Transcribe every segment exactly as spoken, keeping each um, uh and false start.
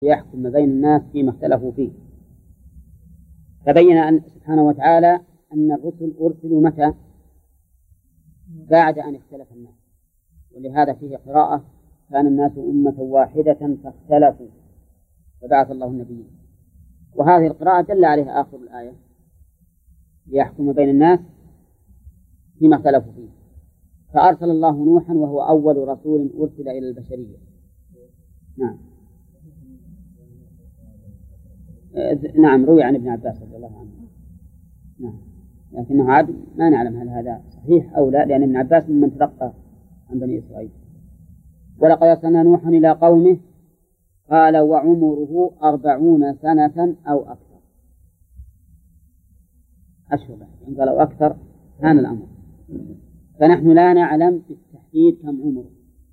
يحكم بين الناس فيما اختلفوا فيه. فبين أن سبحانه وتعالى أن الرسل أرسلوا متى؟ بعد أن اختلف الناس، ولهذا فيه قراءة كان الناس أمة واحدة فاختلفوا فبعث الله النبيين، وهذه القراءة دل عليها آخر الآية ليحكم بين الناس فيما اختلفوا فيه. فأرسل الله نوحا وهو أول رسول أرسل إلى البشرية. نعم نعم روي عن ابن عباس رضي الله عنه. نعم لكنه عاد ما نعلم هل هذا صحيح أو لا، لأن ابن عباس ممن تلقى عن بني إسرائيل. ولقد أرسلنا نوحا إلى قومه قال وعمره أربعون سنة أو أكثر. أشهر إن قالوا أكثر كان الأمر، فنحن لا نعلم بالتحديد كم عمره،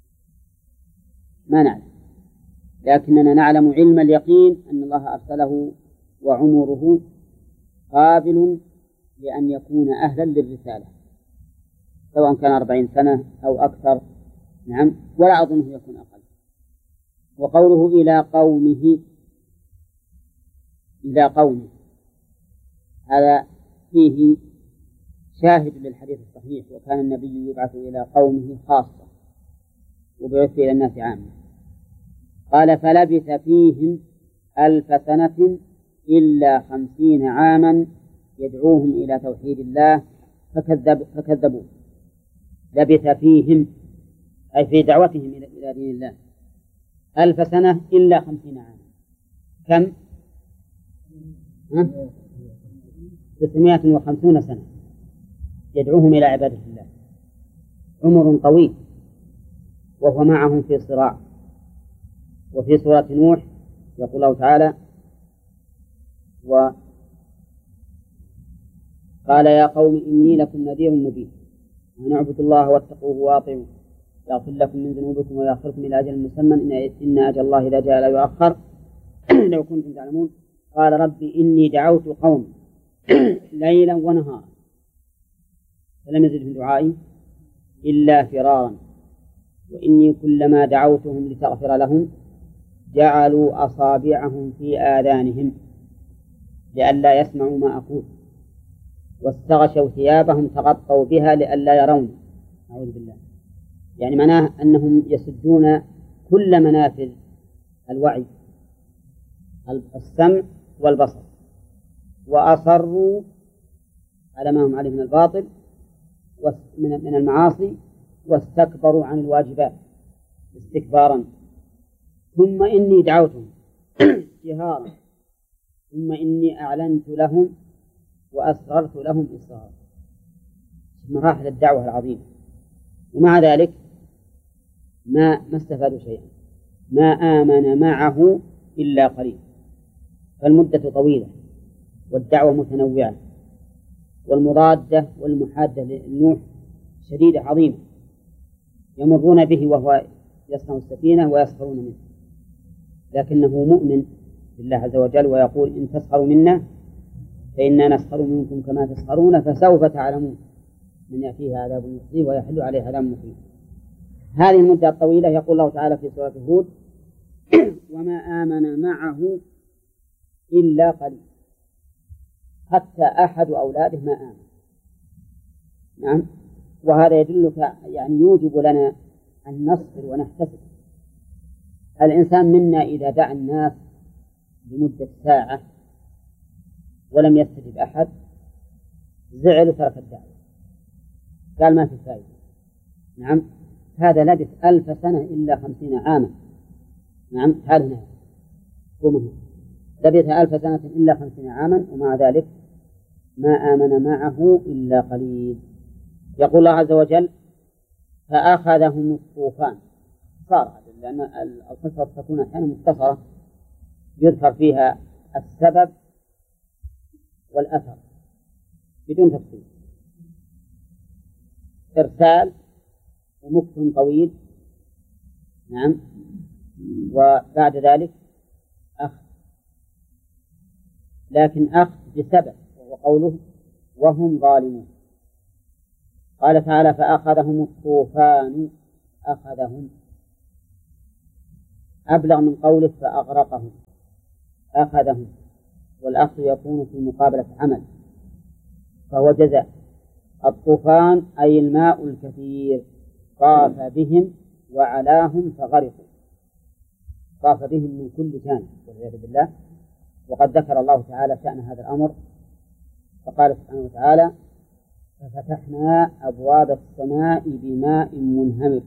ما نعلم، لكننا نعلم علم اليقين أن الله أرسله وعمره قابل لأن يكون أهلا للرسالة، سواء كان أربعين سنة أو أكثر. نعم ولا أظنه يكون أقل. وقوله إلى قومه، إلى قومه هذا فيه شاهد للحديث الصحيح، وكان النبي يبعث إلى قومه خاصة وبعث إلى الناس عامة. قال فلبث فيهم ألف سنة إلا خمسين عاما يدعوهم إلى توحيد الله فكذب فكذبوه. لبث فيهم أي في دعوتهم إلى دين الله ألف سنة إلا خمسين عاما. كم؟ تسعمائة وخمسون سنة يدعوهم إلى عبادة الله، عمر طويل، وهو معهم في صراع. وفي سورة نوح يقول الله تعالى وقال يا قوم إني لكم نذير مبين أن اعبدوا الله واتقوه واطيعوه يغفر لكم من ذنوبكم ويأخركم إلى أجل مسمى إن أجل الله إذا جاء لا يؤخر لو كنتم تعلمون. قال ربي إني دعوت قوم ليلا ونهارا فلم يزدهم دعائي إلا فرارا وإني كلما دعوتهم لتغفر لهم جعلوا أصابعهم في آذانهم لئلا يسمعوا ما أقول واستغشوا ثيابهم تغطوا بها لئلا يرون. أعوذ بالله. يعني معناه أنهم يسدون كل منافذ الوعي السمع والبصر، وأصروا على ما هم عليه من الباطل من المعاصي، واستكبروا عن الواجبات استكبارا. ثم إني دعوتهم جهارا ثم إني أعلنت لهم وأسررت لهم إسرارا. مراحل الدعوة العظيمة، ومع ذلك ما ما استفادوا شيئا، ما آمن معه إلا قليل. فالمدة طويلة والدعوة متنوعة والمضادة والمحادة للنوح شديدة عظيمة، يمرون به وهو يصنع السفينة ويسخرون منه، لكنه مؤمن بالله عز وجل ويقول إن تسخروا منا فإنا نسخر منكم كما تسخرون فسوف تعلمون من يأتيه عذاب يخزيه ويحل عليه عذاب مقيم. هذه المدة الطويلة يقول الله تعالى في سورة هود وما آمن معه إلا قليل، حتى أحد أولاده ما آمن. نعم وهذا يدلك يعني يوجب لنا أن نصبر ونحتسب. الإنسان منا إذا دعا الناس لمدة ساعة ولم يستجب أحد زعل وترك الدعوة، قال ما في فائدة. نعم هذا لبث ألف سنة إلا خمسين عاما. نعم هذا قومه لبث ألف سنة إلا خمسين عاما ومع ذلك ما آمن معه إلا قليل. يقول الله عز وجل فأخذهم الطوفان. صار لأن القصة تكون أحيانا مختصرة يذكر فيها السبب والأثر بدون تفصيل، إرسال ومكث طويل. نعم وبعد ذلك أخذ، لكن أخذ بسبب وهو قوله وهم ظالمون. قال تعالى فأخذهم الطوفان. أخذهم أبلغ من قوله فأغرقهم، أخذهم، والأخذ يكون في مقابلة عمل فهو جزاء. الطوفان أي الماء الكثير طاف بهم وعلاهم فغرقوا، طاف بهم من كل جانب والعياذ بالله. وقد ذكر الله تعالى شأن هذا الأمر فقال سبحانه وتعالى ففتحنا أبواب السماء بماء منهمر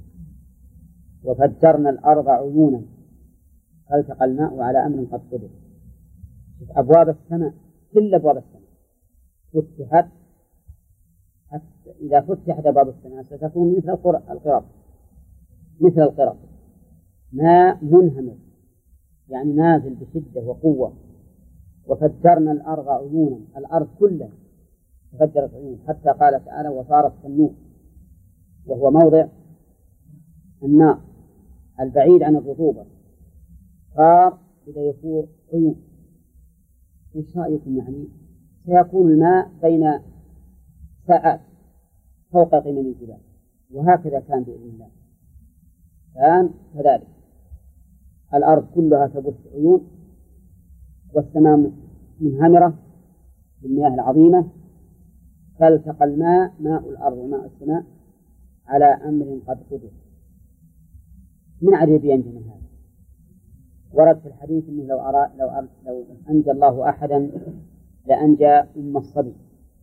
وفجرنا الأرض عيونا فالتقى الماء على أمر قد قدر. أبواب السماء كل أبواب السماء فتحت، حتى إذا فتحت أبواب السماء ستكون مثل القرب، مثل القرب، ماء منهمر يعني نازل بشدة وقوة. وفجرنا الأرض عيونا، الأرض كلها فجرت عيون، حتى قال تعالى وصارت كالنور، وهو موضع النار البعيد عن الرطوبة، صار إذا يفور عيون. وش رأيكم؟ يعني سيكون الماء بين ساعات فوق قمم الجبال، وهكذا كان بإذن الله. كان كذلك الأرض كلها تبث عيون والسماء منهمرة بالمياه العظيمة، فالتقى الماء ماء الأرض وماء السماء على أمر قد قدر. من عجيب ينجي من هذا؟ ورد في الحديث أنه لو أرى لو, أر... لو أنجى الله أحدا لأنجى أم الصبي.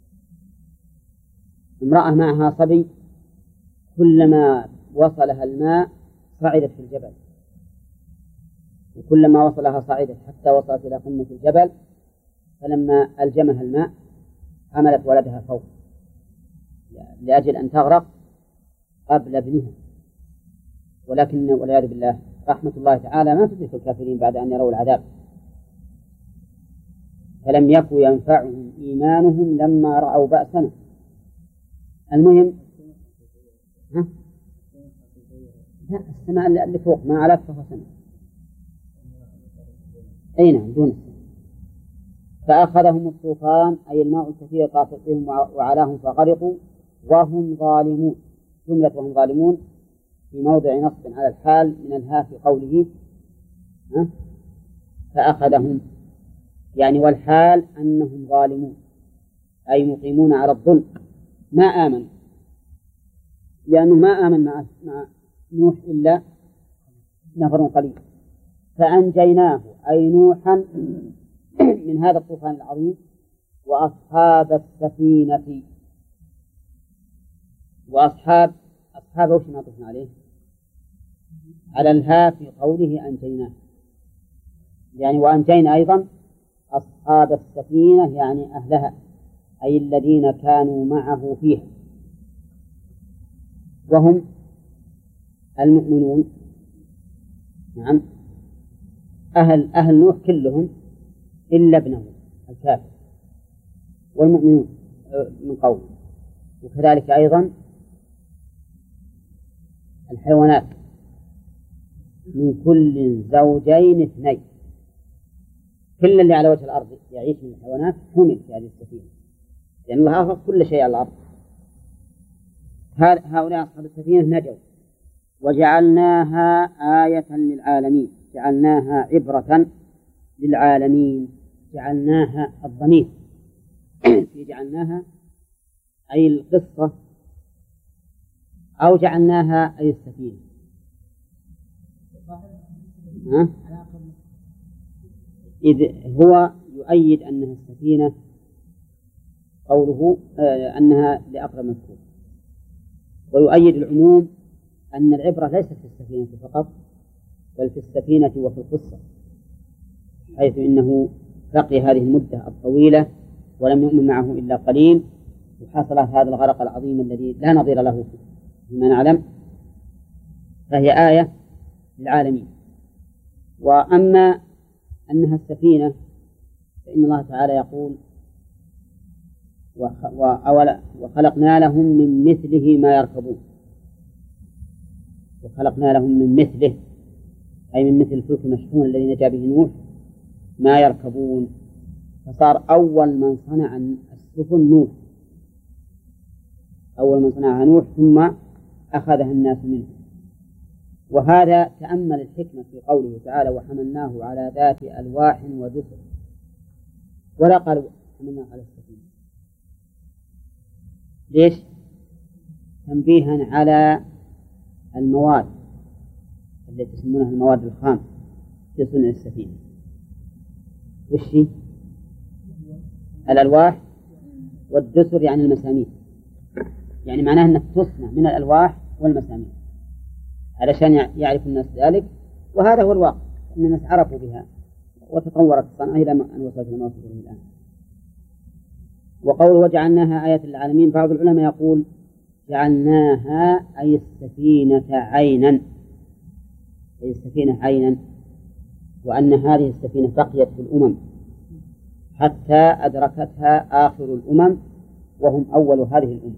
امرأة معها صبي كلما وصلها الماء صعدت في الجبل، وكلما وصلها صعدت حتى وصلت إلى قمة الجبل، فلما ألجمها الماء حملت ولدها فوق لأجل أن تغرق قبل ابنها. ولكن والعياذ بالله رحمة الله تعالى ما تدرك الكافرين بعد أن يروا العذاب، فلم يكن ينفعهم إيمانهم لما رأوا بأسنا. المهم ها؟ لا، السماء اللي فوق ما علت فهو سماء. أي نعم، دون السماء. فأخذهم الطوفان أي الماء الكثير طاف بهم وعلاهم فغرقوا وهم ظالمون. جملة وهم ظالمون في موضع نصب على الحال من الها في قوله ها؟ فأخذهم، يعني والحال أنهم ظالمون أي مقيمون على الظلم، ما آمن، لأنه ما آمن مع مع نوح إلا نفر قليل. فأنجيناه أي نوحا من هذا الطوفان العظيم وأصحاب السفينة. وأصحاب أصحاب وش نطقنا عليه؟ على الها في قوله أنجيناه، يعني وأنجينا أيضا أصحاب السفينة يعني أهلها، أي الذين كانوا معه فيها، وهم المؤمنون. نعم، أهل أهل نوح كلهم إلا ابنه الكافر، والمؤمنون من قوم. وكذلك أيضا الحيوانات من كل زوجين اثنين، كل اللي على وجه الأرض يعيش من الحيوانات حمل في هذه السفينة، لأن الله أخذ كل شيء على الأرض. هؤلاء أصحاب السفينة نجوا وجعلناها آية للعالمين، جعلناها عبرة للعالمين. جعلناها الضمير في جعلناها أي القصة، أو جعلناها أي السفينة. ها؟ إذ هو يؤيد أنها السفينة قوله آه أنها لأقرب مذكور، ويؤيد العموم أن العبرة ليست في السفينة فقط بل في السفينة وفي القصة، حيث إنه بقي هذه المدة الطويلة ولم يؤمن معه إلا قليل، وحصل هذا الغرق العظيم الذي لا نظير له فيما نعلم، فهي آية للعالمين. وأما أنها السفينة فإن الله تعالى يقول وخلقنا لهم من مثله ما يركبون، وخلقنا لهم من مثله أي من مثل الفلك المشحون الذي نجا به نوح ما يركبون، فصار أول من صنع السفن نوح، أول من صنعها نوح ثم أخذها الناس منه. وهذا تأمل الحكمة في قوله تعالى وحملناه على ذات ألواح ودسر، ولا قال حملناه على السفينة. ليش؟ تنبيها على المواد التي يسمونها المواد الخام في صنع السفينة. وش هي؟ الألواح والدسر يعني المسامير، يعني معناه أنك تصنع من الألواح والمسامير علشان يعرف الناس ذلك، وهذا هو الواقع، أن الناس عرفوا بها وتطورت الصنعة إلى أن وصلت إلى ما وصلت إليه الآن. وقول وجعلناها آية للعالمين، بعض العلماء يقول جعلناها أي السفينة عينا، أي السفينة عينا، وأن هذه السفينة بقيت في الأمم حتى أدركتها آخر الأمم وهم أول هذه الأمة،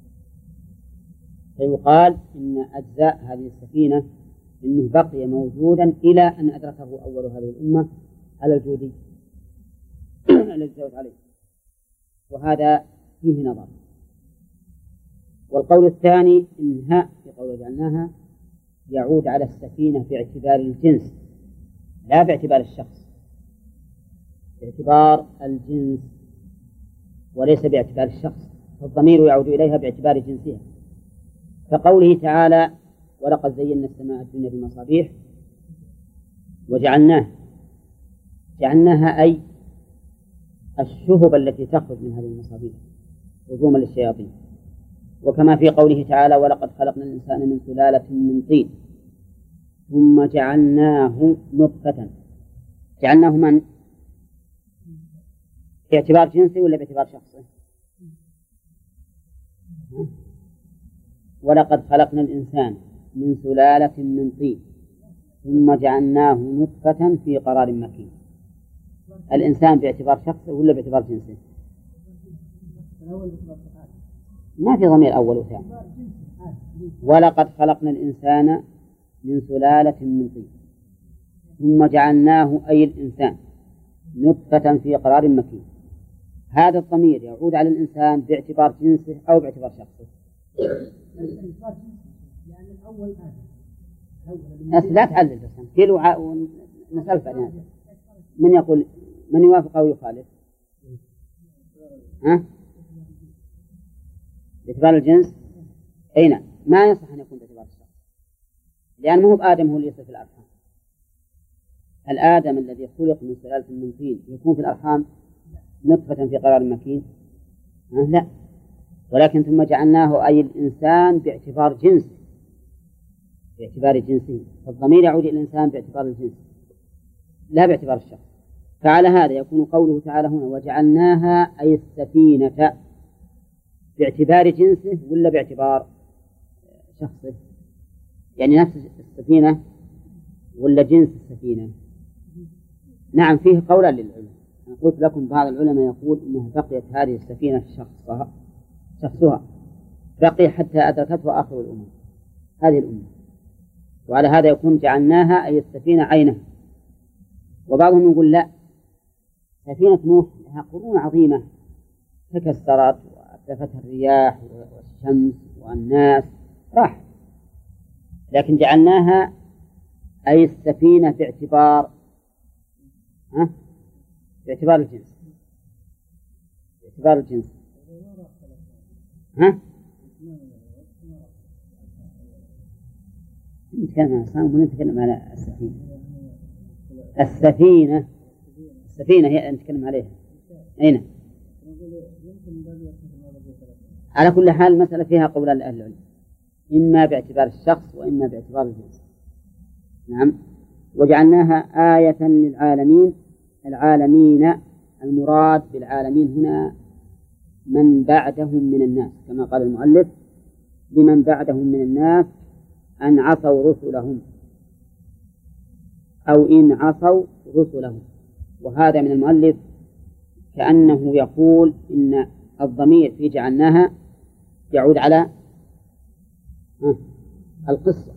فيقال إن أجزاء هذه السفينة إنه بقي موجودا إلى أن أدركه أول هذه الأمة على الجودي الذي جاءت عليه، وهذا فيه نظر. والقول الثاني إنها في قول جعلناها يعود على السفينة باعتبار الجنس لا باعتبار الشخص، باعتبار الجنس وليس باعتبار الشخص، فالضمير يعود إليها باعتبار جنسها، كقوله تعالى ولقد زينا السماء الدنيا بمصابيح وجعلناها، جعلناها أي الشهب التي تخرج من هذه المصابيح هجوما للشياطين، وكما في قوله تعالى ولقد خلقنا الإنسان من سلالة من طين ثم جعلناه نطفة. جعلناه من؟ باعتبار جنسي ولا باعتبار شخصي؟ ولقد خلقنا الإنسان من سلالة من طين ثم جعلناه نطفة في قرار مكين. الإنسان باعتبار شخصه ولا باعتبار جنسه؟ ما في ضمير أول وثاني. ولقد خلقنا الإنسان من سلالة من طين ثم جعلناه أي الإنسان نطفة في قرار مكين. هذا الضمير يعود على الإنسان باعتبار جنسه أو باعتبار شخصه؟ لا تعلل بس كيلو نسأل بعدين من يقول من يوافق أو يخالف؟ ها؟ باعتبار الجنس؟ أي نعم، ما يصح أن يكون باعتبار الشخص، لأن مو بآدم هو اللي يصل في الأرحام. الآدم الذي خلق من سلالة من طين يكون في الأرحام نطفة في قرار مكين؟ لا، ولكن ثم جعلناه أي الإنسان باعتبار جنسه، باعتبار جنسه، فالضمير يعود إلى الإنسان باعتبار الجنس لا باعتبار الشخص. فعلى هذا يكون قوله تعالى هنا وجعلناها أي السفينة باعتبار جنسه ولا باعتبار شخصه؟ يعني نفس السفينة ولا جنس السفينة؟ نعم، فيه قولا للعلماء. أنا قلت لكم بعض العلماء يقول إنها بقيت هذه السفينة شخصها شخصها بقي حتى أدركته آخر الأمم هذه الأمة، وعلى هذا يكون جعلناها أي السفينة عينها. وبعضهم يقول لا، سفينة نوح لها قرون عظيمة تكسرت وأتلفتها الرياح والشمس والناس راح، لكن جعلناها أي السفينة باعتبار ها؟ باعتبار الجنس، باعتبار الجنس ها؟ نتكلم عن الصنم ونتكلم على السفينة. السفينة السفينة هي اللي نتكلم عليها. أين؟ على كل حال المسألة فيها قولان لأهل العلم، إما باعتبار الشخص وإما باعتبار الجنس. نعم. وجعلناها آية للعالمين. العالمين المراد بالعالمين هنا من بعدهم من الناس، كما قال المؤلف لمن بعدهم من الناس أن عصوا رسلهم أو إن عصوا رسلهم. وهذا من المؤلف كأنه يقول إن الضمير في جعلناها يعود على القصة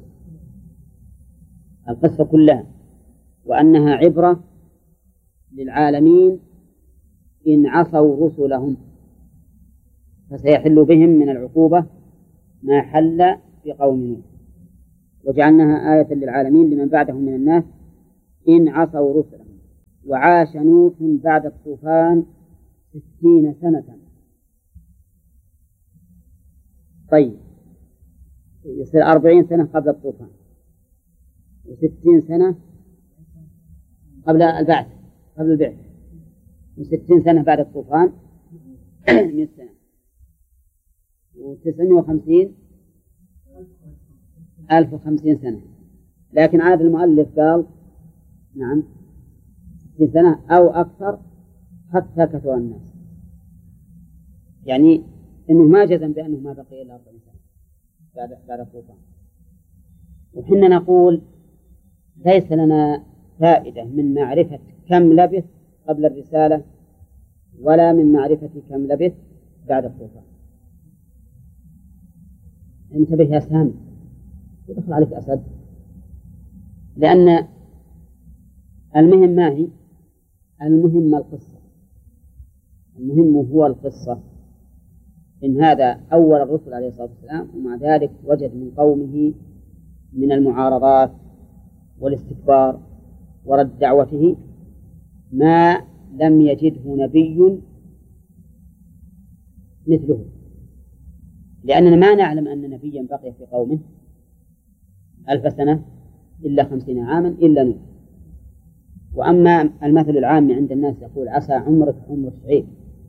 القصة كلها، وأنها عبرة للعالمين إن عصوا رسلهم، فسيحل بهم من العقوبة ما حل في قوم نوح. وهذا وجعلناها آية للعالمين لمن بعدهم من الناس إن عصوا رسلهم. وعاش نوح بعد الطوفان ستين سنة. طيب يصير أربعين سنة قبل الطوفان وستين سنة قبل البعث قبل البعث وستين سنة بعد الطوفان مئة سنة وتسعمائة وخمسين ألف وخمسين سنة. لكن عاد المؤلف قال نعم ستين سنة أو أكثر حتى كثر الناس، يعني إنه ما جزم بأنه ما بقي إلا أربعين سنة بعد بعد الطوفان. وحنا نقول ليس لنا فائدة من معرفة كم لبث قبل الرسالة ولا من معرفة كم لبث بعد الطوفان. انتبه يا سامي يدخل عليك أسد، لأن المهم ما هي المهم القصة، المهم هو القصة. إن هذا أول الرسل عليه الصلاة والسلام ومع ذلك وجد من قومه من المعارضات والاستكبار ورد دعوته ما لم يجده نبي مثله، لأننا ما نعلم أن نبيا بقي في قومه ألف سنة إلا خمسين عاما إلا نوح. وأما المثل العام عند الناس يقول عسى عمرك عمر شعيب،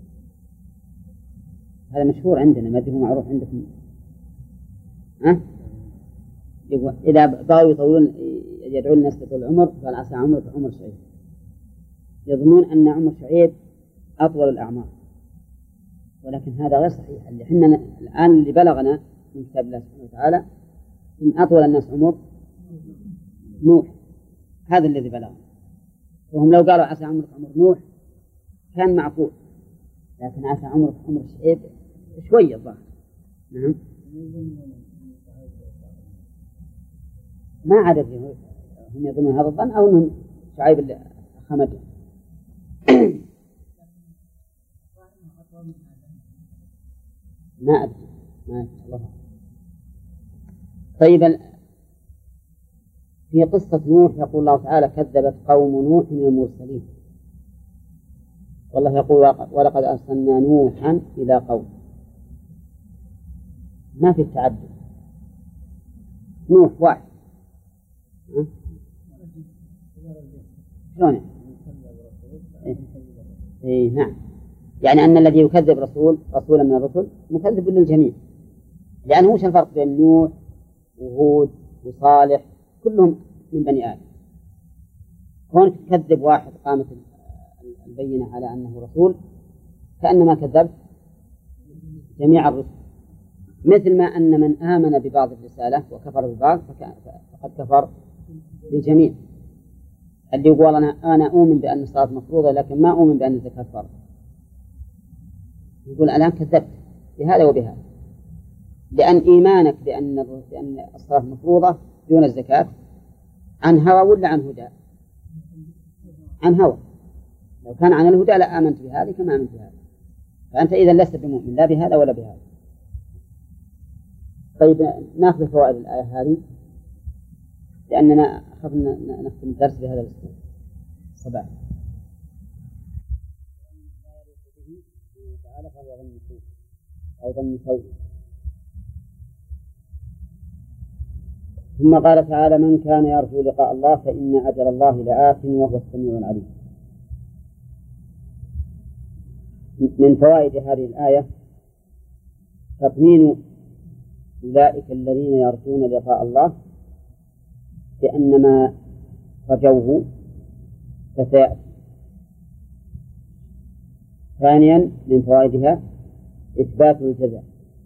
هذا مشهور عندنا، ما هو معروف عندكم؟ ها؟ إذا بغوا يطولون يدعون الناس بطول العمر قال عسى عمرك عمر شعيب، يظنون أن عمر شعيب أطول الأعمار، ولكن هذا غير صحيح. اللي حنا الآن اللي بلغنا من كتاب الله سبحانه وتعالى إن أطول الناس عمر نوح، هذا الذي بلغنا. وهم لو قالوا عسى عمرك عمر نوح كان معقول، لكن عسى عمرك عمر شعيب شوية الظاهر. نعم ما عدد هم يظنون هذا الظن أو أنهم شعيب اللي خمج. ما أدري ما أدري الله. طيب في قصة نوح يقول الله تعالى كذبت قوم نوح المرسلين، والله يقول ولقد أرسلنا نوحا إلى قوم، ما في التعدد، نوح واحد. شلون؟ إيه؟ إيه نعم، يعني أن الذي يكذب رسول رسولا من الرسل مكذب للجميع، لأنه وش الفرق بين نوح وهود وصالح؟ كلهم من بني آدم. كونك تكذب واحد قامت البينة على أنه رسول كأنما كذبت جميع الرسل، مثل ما أن من آمن ببعض الرسالة وكفر ببعض فقد كفر بالجميع. اللي يقول أنا أنا أؤمن بأن الصلاة مفروضة لكن ما أؤمن بأن الزكاة فرض، يقول الآن كذبت بهذا وبهذا، لأن إيمانك بأن بأن الصلاة مفروضة دون الزكاة عن هوى ولا عن هدى؟ عن هوى. لو كان عن الهدى لا آمنت بهذه كما آمنت بهذا، فأنت إذا لست بمؤمن لا بهذا ولا بهذا. طيب نأخذ فوائد الآية هذه لأننا أخذنا نختم الدرس بهذا الأسبوع صباح. تعالى فهو ظن سوء أو ظن سوء. ثم قال تعالى من كان يرجو لقاء الله فإن أجل الله لآت وهو السميع العليم. من فوائد هذه الآية تطمين أولئك الذين يرجون لقاء الله بأن ما رجوه فسيأتي. ثانيا من فوائدها إثبات الجزاء.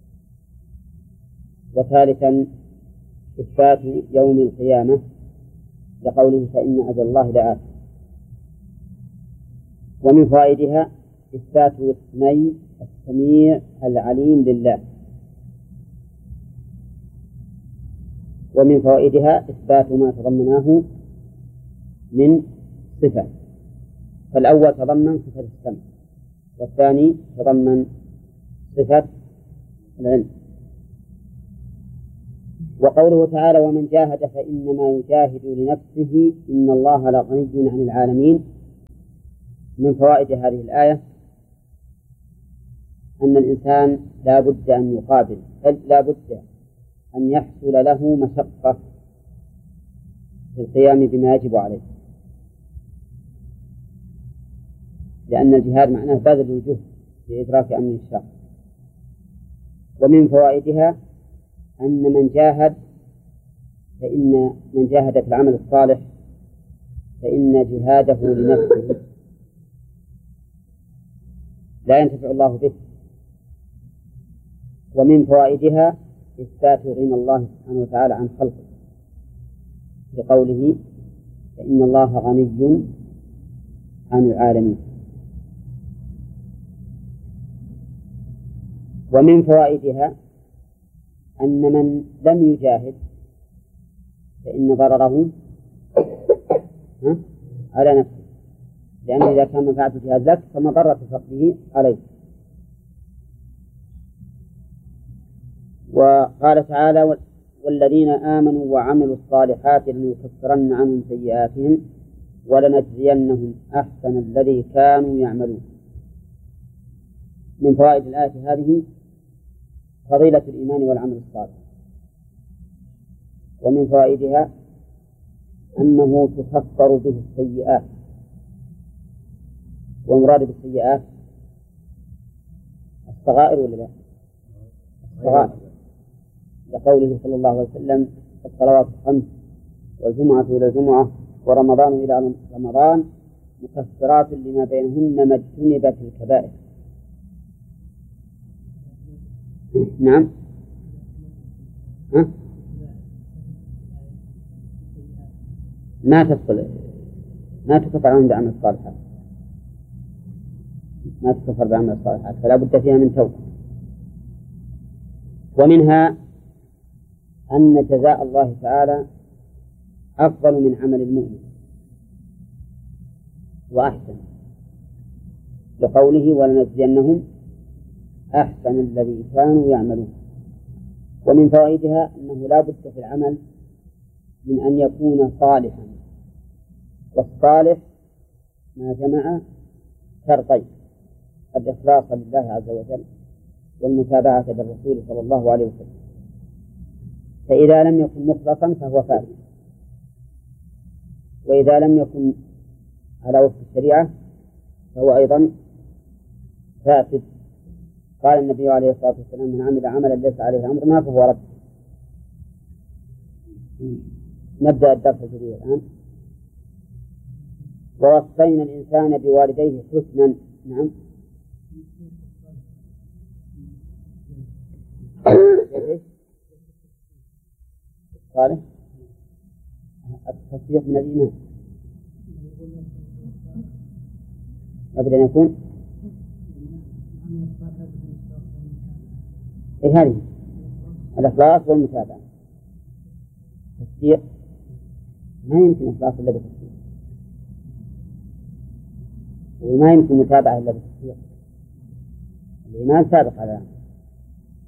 وثالثا إثبات يوم القيامة لقوله فإن أجل الله لآت. ومن فوائدها إثبات اسمي السميع العليم لله. ومن فوائدها إثبات ما تضمناه من صفة، فالأول تضمن صفة السمع والثاني تضمن صفة العلم. وقوله تعالى ومن جاهد فإنما يجاهد لنفسه إن الله لغني عن العالمين. من فوائد هذه الآية أن الإنسان لا بد أن يقابل لا بد أن يحصل له مشقة في القيام بما يجب عليه، لأن الجهاد معناه بذل الجهد لإدراك أمر الشرع. ومن فوائدها أن من جاهد فإن من جاهد في العمل الصالح فإن جهاده لنفسه لا ينتفع الله به. ومن فوائدها إثبات غنى الله سبحانه وتعالى عن خلقه بقوله فإن الله غني عن العالمين. ومن فوائدها أن من لم يجاهد فإن ضرره على نفسه، لأن إذا كان منفعة الجهاد لك فمضرة فقده عليه. وقال تعالى والذين آمنوا وعملوا الصالحات لنكفرن عنهم سيئاتهم ولنجزينهم أحسن الذي كانوا يعملون. من فوائد الآية هذه فضيلة الإيمان والعمل الصالح. ومن فوائدها أنه تكفر به السيئات، والمراد بالسيئات الصغائر ولا لا؟ الصغائر، لقوله صلى الله عليه وسلم الصلوات الخمس والجمعة إلى الجمعة ورمضان إلى رمضان مكفرات لما بينهن ما اجتنبت الكبائر. نعم. ها؟ ما تدخل ما تكفر عنه بعمل الصالحات، ما تكفر بعمل الصالحات، فلا بد فيها من توبة. ومنها أن جزاء الله تعالى أفضل من عمل المؤمن وأحسن، لقوله ولنجزينهم أحسن الذي كانوا يعملون. ومن فوائدها أنه لا بد في العمل من أن يكون صالحا، والصالح ما جمع شرطين: الإخلاص لله عز وجل والمتابعة للرسول صلى الله عليه وسلم. فإذا لم يكن مخلصا فهو فاسد، وإذا لم يكن على وفق الشريعة فهو أيضا فاسد. قال النبي عليه الصلاة والسلام من عمل عملا ليس عليه أمرنا فهو رد. نبدأ الدرس الجديد الآن. ووصينا الإنسان بوالديه حسنا. نعم. صالح التصديق من الإيمان أبدا يكون إيه هذه الإخلاص والمتابعة. التصديق ما يمكن إخلاص إلا بالتصديق، وما يمكن متابعة إلا بالتصديق. الإيمان سابق على